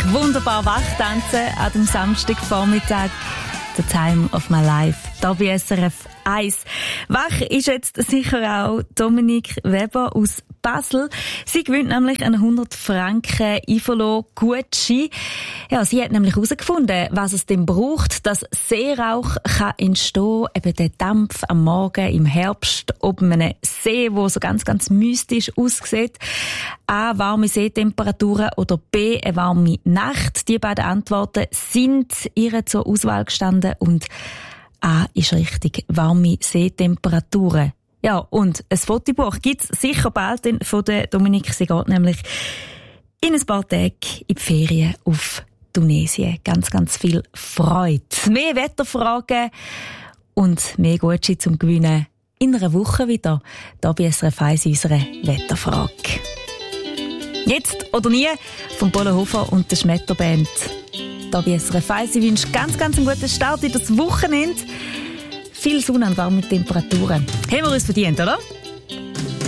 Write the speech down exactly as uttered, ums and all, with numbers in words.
wunderbar wachtanzen an dem Samstagvormittag. The Time of My Life. Da bei S R F eins. Wach ist jetzt sicher auch Dominik Weber aus Basel. Sie gewinnt nämlich einen hundert Franken Ivolo-Gutschein. Ja, sie hat nämlich herausgefunden, was es denn braucht, dass Seerauch kann entstehen, eben der Dampf am Morgen im Herbst oben einem See, wo so ganz, ganz mystisch aussieht. A, warme Seetemperaturen oder B, eine warme Nacht. Die beiden Antworten sind ihr zur Auswahl gestanden und A ist richtig, warme Seetemperaturen. Ja, und ein Fotobuch gibt's sicher bald von der Dominik. Sie geht nämlich in ein paar Tagen in die Ferien auf Tunesien. Ganz, ganz viel Freude. Mehr Wetterfragen und mehr Gutschein zum Gewinnen in einer Woche wieder. Da bei S R F eins unsere Wetterfrage. Jetzt oder nie von Bollenhofer und der Schmetterband. Da bei S R F eins. Ich wünsche ganz, ganz einen guten Start in das Wochenende. Viel Sonne und warme Temperaturen. Haben wir uns verdient, oder?